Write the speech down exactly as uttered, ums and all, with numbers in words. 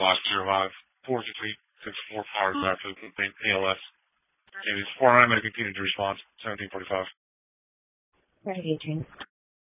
five zero five four two three six four power is after the A L S. Okay, it's four nine, I'm going to continue to respond. seventeen forty-five. Right, Adrian.